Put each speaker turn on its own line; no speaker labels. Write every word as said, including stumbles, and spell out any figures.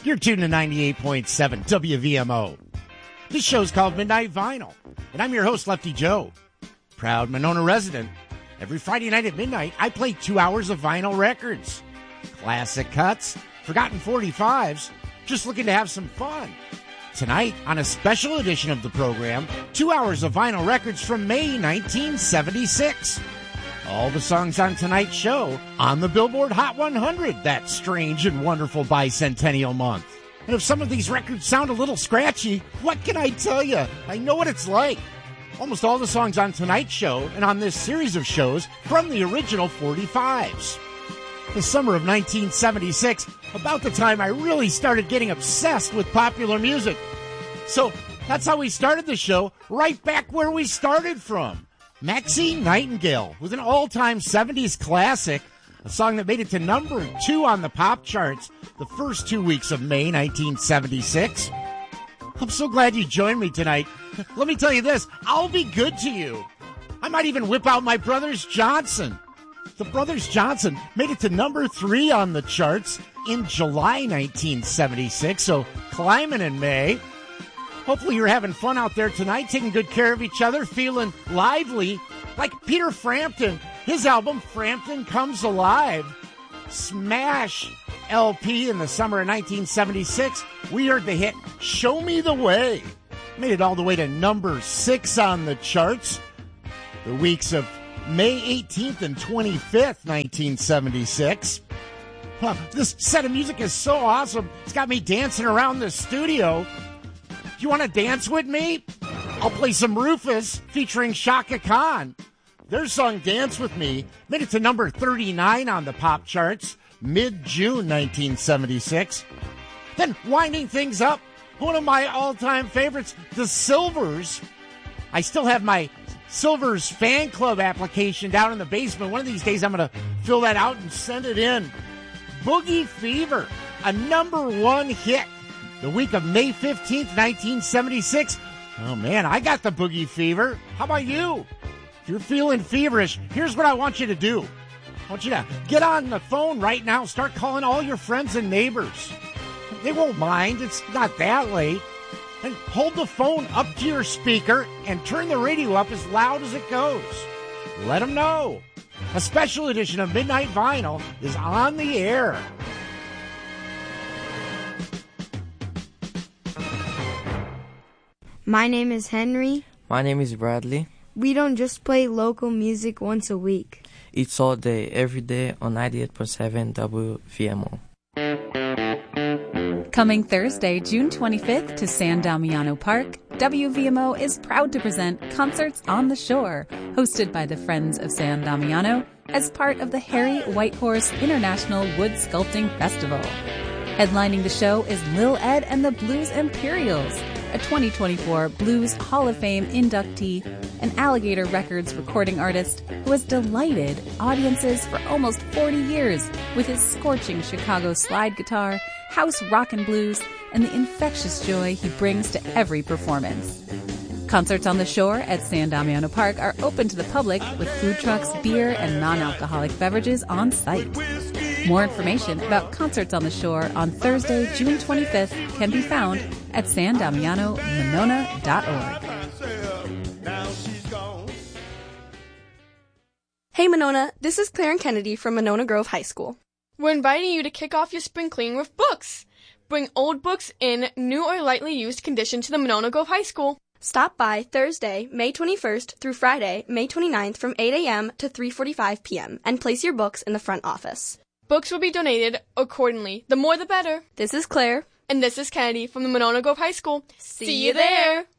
You're tuned to ninety-eight point seven W V M O. This show's called Midnight Vinyl, and I'm your host, Lefty Joe, proud Monona resident. Every Friday night at midnight, I play two hours of vinyl records. Classic cuts, forgotten forty-fives, just looking to have some fun. Tonight, on a special edition of the program, two hours of vinyl records from May nineteen seventy-six. All the songs on tonight's show on the Billboard Hot one hundred, that strange and wonderful bicentennial month. And if some of these records sound a little scratchy, what can I tell you? I know what it's like. Almost all the songs on tonight's show and on this series of shows from the original forty-fives. The summer of nineteen seventy-six, about the time I really started getting obsessed with popular music. So that's how we started the show, right back where we started from. Maxine Nightingale with an all-time seventies classic, a song that made it to number two on the pop charts the first two weeks of May nineteen seventy-six. I'm so glad you joined me tonight. Let me tell you this, I'll be good to you. I might even whip out my Brothers Johnson. The Brothers Johnson made it to number three on the charts in July nineteen seventy-six, so climbing in May. Hopefully you're having fun out there tonight, taking good care of each other, feeling lively, like Peter Frampton. His album, Frampton Comes Alive, smash L P in the summer of nineteen seventy-six. We heard the hit, Show Me the Way. Made it all the way to number six on the charts. The weeks of May eighteenth and twenty-fifth, nineteen seventy-six. Huh, this set of music is so awesome. It's got me dancing around the studio. Do you want to dance with me? I'll play some Rufus featuring Shaka Khan. Their song Dance With Me made it to number thirty-nine on the pop charts, mid-June nineteen seventy-six. Then winding things up, one of my all-time favorites, The Silvers. I still have my Silvers fan club application down in the basement. One of these days I'm going to fill that out and send it in. Boogie Fever, a number one hit the week of May fifteenth, nineteen seventy-six. Oh man, I got the Boogie Fever. How about you? If you're feeling feverish, here's what I want you to do. I want you to get on the phone right now, start calling all your friends and neighbors. They won't mind, it's not that late. And hold the phone up to your speaker and turn the radio up as loud as it goes. Let them know. A special edition of Midnight Vinyl is on the air.
My name is Henry.
My name is Bradley.
We don't just play local music once a week.
It's all day, every day on ninety-eight point seven W V M O.
Coming Thursday, June twenty-fifth to San Damiano Park, W V M O is proud to present Concerts on the Shore, hosted by the Friends of San Damiano as part of the Harry Whitehorse International Wood Sculpting Festival. Headlining the show is Lil Ed and the Blues Imperials, a twenty twenty-four Blues Hall of Fame inductee, an Alligator Records recording artist who has delighted audiences for almost forty years with his scorching Chicago slide guitar, house rock and blues, and the infectious joy he brings to every performance. Concerts on the Shore at San Damiano Park are open to the public with food trucks, beer, and non-alcoholic beverages on site. More information about Concerts on the Shore on Thursday, June twenty-fifth can be found at san damiano monona dot org.
Hey Monona, this is Claire and Kennedy from Monona Grove High School.
We're inviting you to kick off your spring cleaning with books. Bring old books in new or lightly used condition to the Monona Grove High School.
Stop by Thursday, May twenty-first through Friday, May twenty-ninth from eight a.m. to three forty-five p.m. and place your books in the front office.
Books will be donated accordingly. The more the better.
This is Claire.
And this is Kennedy from the Monona Grove High School. See, See you there.